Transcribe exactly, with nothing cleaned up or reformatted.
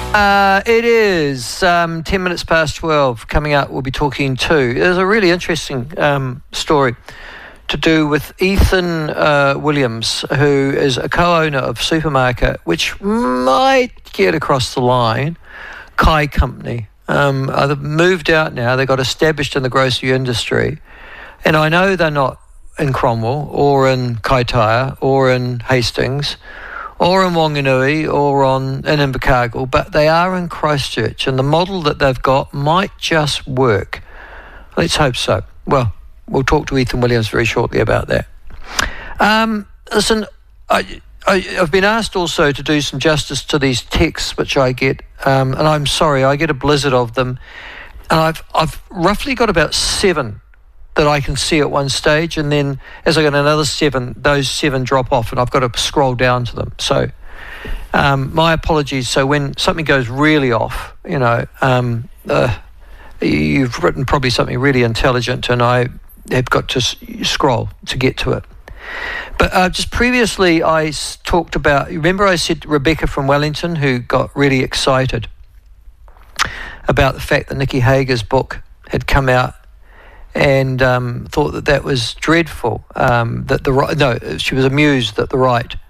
Uh, it is um, ten minutes past twelve. Coming up, we'll be talking to. There's a really interesting um, story to do with Ethan uh, Williams, who is a co-owner of supermarket, which might get across the line, Kai Company. Um, they've moved out now. They got established in the grocery industry. And I know they're not in Cromwell or in Kaitaia or in Hastings or in Wanganui or on in Invercargill, but they are in Christchurch, and the model that they've got might just work. Let's hope so. Well, we'll talk to Ethan Williams very shortly about that. Um, listen, I, I, I've been asked also to do some justice to these texts which I get, um, and I'm sorry, I get a blizzard of them, and I've I've roughly got about seven that I can see at one stage, and then as I get another seven, those seven drop off, and I've got to scroll down to them. So um, my apologies. So when something goes really off, you know, um, uh, you've written probably something really intelligent, and I have got to s- scroll to get to it. But uh, just previously I s- talked about, remember I said Rebecca from Wellington, who got really excited about the fact that Nikki Hager's book had come out, and um, thought that that was dreadful, um, that the right, no, she was amused that the right